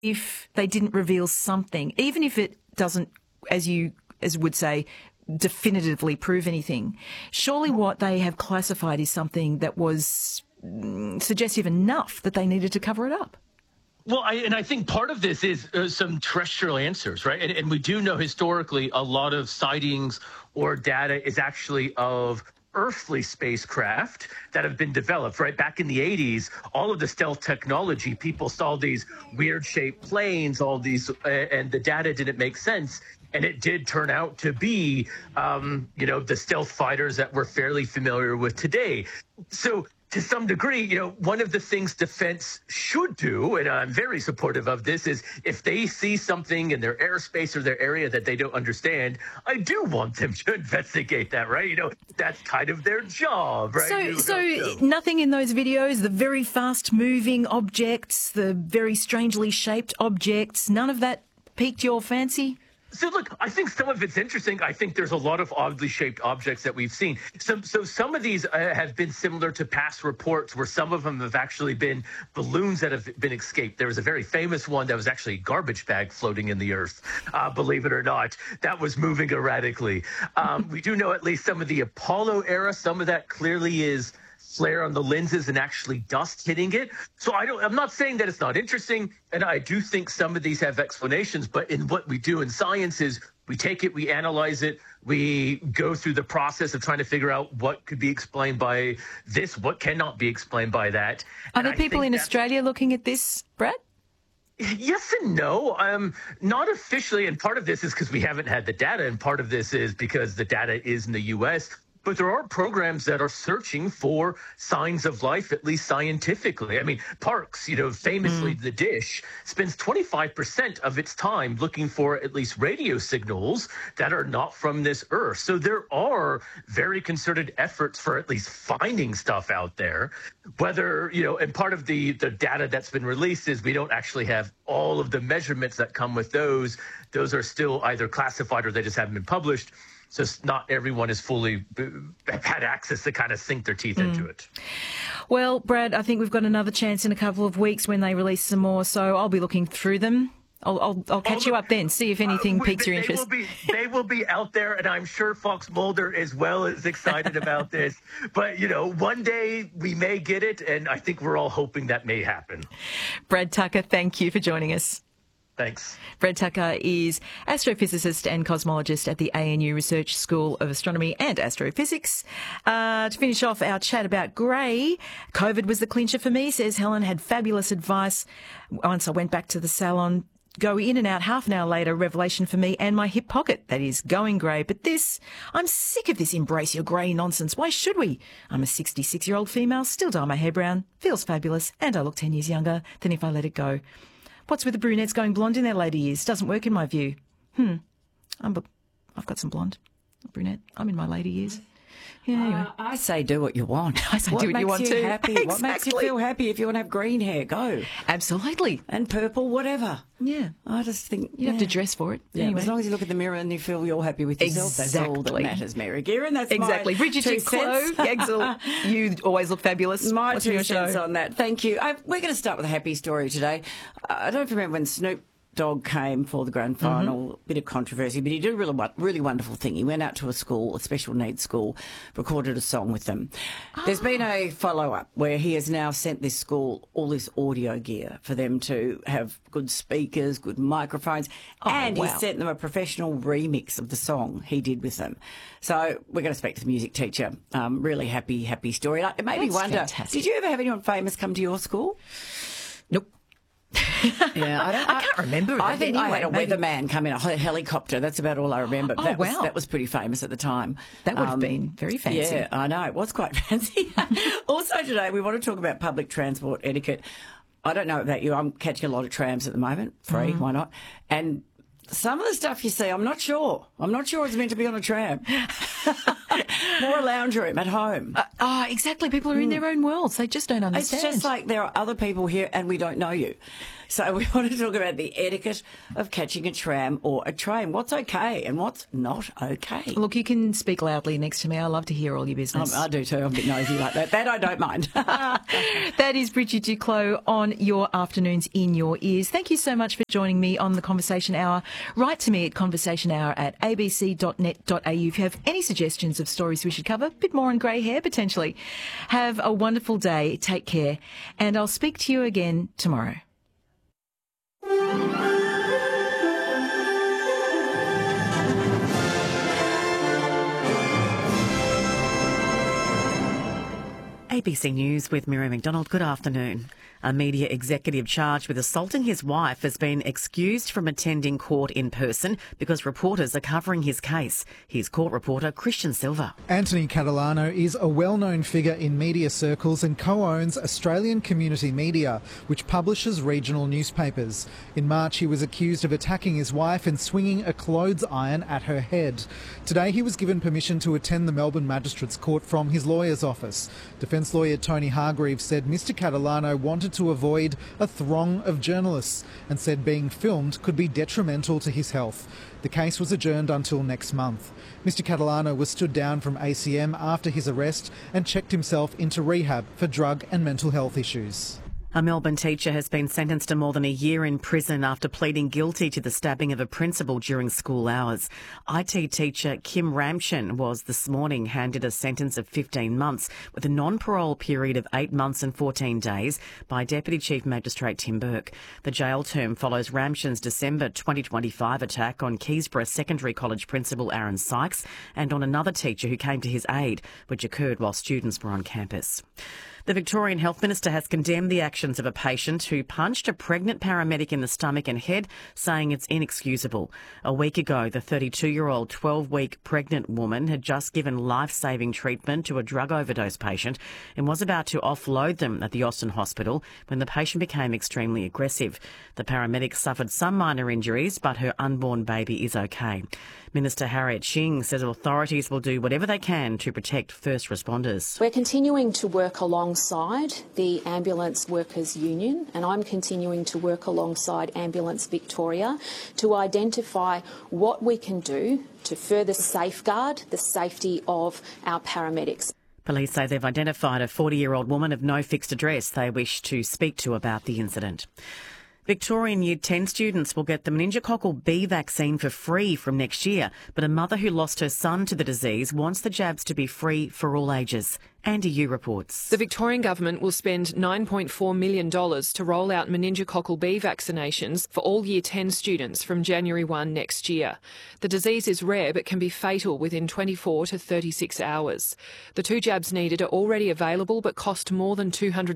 if they didn't reveal something, even if it doesn't, as would say, definitively prove anything. Surely what they have classified is something that was suggestive enough that they needed to cover it up. Well, I think part of this is some terrestrial answers, right? And we do know historically a lot of sightings or data is actually of earthly spacecraft that have been developed, right? Back in the 80s, all of the stealth technology, people saw these weird shaped planes, all these, and the data didn't make sense. And it did turn out to be, the stealth fighters that we're fairly familiar with today. So to some degree, one of the things defense should do, and I'm very supportive of this, is if they see something in their airspace or their area that they don't understand, I do want them to investigate that, right? That's kind of their job, right? So nothing in those videos, the very fast-moving objects, the very strangely shaped objects, none of that piqued your fancy? So look, I think some of it's interesting. I think there's a lot of oddly shaped objects that we've seen. So some of these have been similar to past reports where some of them have actually been balloons that have been escaped. There was a very famous one that was actually a garbage bag floating in the earth, believe it or not. That was moving erratically. We do know at least some of the Apollo era, some of that clearly is flare on the lenses and actually dust hitting it. So I'm not saying that it's not interesting, and I do think some of these have explanations, but in what we do in science is we take it, we analyze it, we go through the process of trying to figure out what could be explained by this, what cannot be explained by that. Are there people in Australia looking at this, Brad? Yes and no. Not officially, and part of this is because we haven't had the data, and part of this is because the data is in the U.S., but there are programs that are searching for signs of life, at least scientifically. I mean, Parkes, famously The Dish, spends 25% of its time looking for at least radio signals that are not from this Earth. So there are very concerted efforts for at least finding stuff out there. Whether, and part of the data that's been released is we don't actually have all of the measurements that come with those. Those are still either classified or they just haven't been published. So not everyone has fully had access to kind of sink their teeth into it. Well, Brad, I think we've got another chance in a couple of weeks when they release some more, so I'll be looking through them. I'll catch you up then, see if anything piques your interest. They will be out there, and I'm sure Fox Mulder as well is excited about this. But, one day we may get it, and I think we're all hoping that may happen. Brad Tucker, thank you for joining us. Thanks. Brad Tucker is astrophysicist and cosmologist at the ANU Research School of Astronomy and Astrophysics. To finish off our chat about grey, COVID was the clincher for me, says Helen. Had fabulous advice once I went back to the salon. Go in and out half an hour later, revelation for me and my hip pocket, that is going grey. But I'm sick of this embrace your grey nonsense. Why should we? I'm a 66-year-old female, still dye my hair brown, feels fabulous, and I look 10 years younger than if I let it go. What's with the brunettes going blonde in their later years? Doesn't work in my view. I've got some blonde. Brunette. I'm in my later years. Yeah, anyway. I say do what you want. I say do what you want too. Happy? Exactly. What makes you feel happy? If you want to have green hair, go. Absolutely. And purple, whatever. Yeah. I just think... You have to dress for it. Yeah, anyway. As long as you look in the mirror and you feel you're happy with yourself, that's all that matters, Mary Gearan. That's exactly. my Bridget Clow, you always look fabulous. My What's your 2 cents show? on that. Thank you. We're going to start with a happy story today. I don't remember when Snoop Dogg came for the grand final, bit of controversy, but he did a really wonderful thing. He went out to a school, a special needs school, recorded a song with them. There's been a follow-up where he has now sent this school all this audio gear for them to have good speakers, good microphones, and he sent them a professional remix of the song he did with them. So we're going to speak to the music teacher. Really happy story. It made me wonder, fantastic. Did you ever have anyone famous come to your school? Nope. Yeah, I can't remember. I think I had a weatherman come in a helicopter. That's about all I remember. Oh, wow. That was pretty famous at the time. That would have been very fancy. Yeah, I know. It was quite fancy. Also today, we want to talk about public transport etiquette. I don't know about you. I'm catching a lot of trams at the moment. Free, why not? And some of the stuff you see, I'm not sure. It's meant to be on a tram. More a lounge room at home. Exactly. People are in their own worlds. They just don't understand. It's just like there are other people here and we don't know you. So we want to talk about the etiquette of catching a tram or a train. What's okay and what's not okay? Look, you can speak loudly next to me. I love to hear all your business. I do too. I'm a bit nosy like that. That I don't mind. That is Bridget Duclos on your afternoons in your ears. Thank you so much for joining me on the Conversation Hour. Write to me at conversationhour@abc.net.au if you have any suggestions of stories we should cover. A bit more on grey hair, potentially. Have a wonderful day. Take care. And I'll speak to you again tomorrow. ABC News with Miriam McDonald. Good afternoon. A media executive charged with assaulting his wife has been excused from attending court in person because reporters are covering his case. Here's court reporter Christian Silva. Anthony Catalano is a well-known figure in media circles and co-owns Australian Community Media, which publishes regional newspapers. In March, he was accused of attacking his wife and swinging a clothes iron at her head. Today, he was given permission to attend the Melbourne Magistrates Court from his lawyer's office. Defence lawyer Tony Hargreaves said Mr Catalano wanted to avoid a throng of journalists and said being filmed could be detrimental to his health. The case was adjourned until next month. Mr Catalano was stood down from ACM after his arrest and checked himself into rehab for drug and mental health issues. A Melbourne teacher has been sentenced to more than a year in prison after pleading guilty to the stabbing of a principal during school hours. IT teacher Kim Ramshin was this morning handed a sentence of 15 months with a non-parole period of 8 months and 14 days by Deputy Chief Magistrate Tim Burke. The jail term follows Ramshin's December 2025 attack on Keysborough Secondary College principal Aaron Sykes and on another teacher who came to his aid, which occurred while students were on campus. The Victorian Health Minister has condemned the actions of a patient who punched a pregnant paramedic in the stomach and head, saying it's inexcusable. A week ago, the 32-year-old 12-week pregnant woman had just given life-saving treatment to a drug overdose patient and was about to offload them at the Austin Hospital when the patient became extremely aggressive. The paramedic suffered some minor injuries, but her unborn baby is okay. Minister Harriet Shing says authorities will do whatever they can to protect first responders. We're continuing to work alongside the Ambulance Workers Union, and I'm continuing to work alongside Ambulance Victoria to identify what we can do to further safeguard the safety of our paramedics. Police say they've identified a 40-year-old woman of no fixed address they wish to speak to about the incident. Victorian Year 10 students will get the meningococcal B vaccine for free from next year, but a mother who lost her son to the disease wants the jabs to be free for all ages. Andy Yu reports. The Victorian Government will spend $9.4 million to roll out meningococcal B vaccinations for all Year 10 students from January 1 next year. The disease is rare but can be fatal within 24 to 36 hours. The 2 jabs needed are already available but cost more than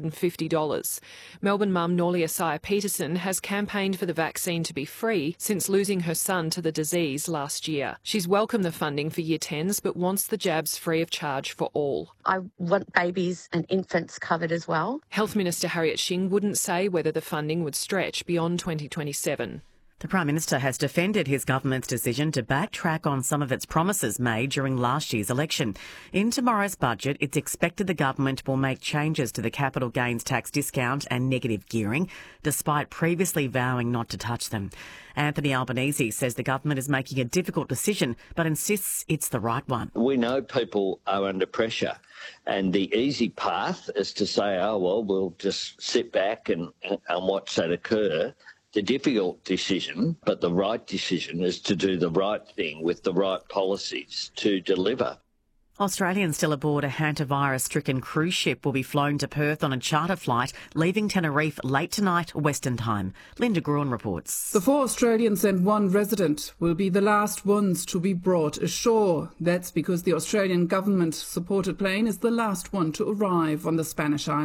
$250. Melbourne mum Norlia Sire-Peterson has campaigned for the vaccine to be free since losing her son to the disease last year. She's welcomed the funding for Year 10s but wants the jabs free of charge for all. I want babies and infants covered as well. Health Minister Harriet Shing wouldn't say whether the funding would stretch beyond 2027. The Prime Minister has defended his government's decision to backtrack on some of its promises made during last year's election. In tomorrow's budget, it's expected the government will make changes to the capital gains tax discount and negative gearing, despite previously vowing not to touch them. Anthony Albanese says the government is making a difficult decision, but insists it's the right one. We know people are under pressure, and the easy path is to say, oh, well, we'll just sit back and watch that occur. The difficult decision, but the right decision, is to do the right thing with the right policies to deliver. Australians still aboard a hantavirus-stricken cruise ship will be flown to Perth on a charter flight, leaving Tenerife late tonight Western time. Linda Graun reports. The 4 Australians and 1 resident will be the last ones to be brought ashore. That's because the Australian government-supported plane is the last one to arrive on the Spanish island.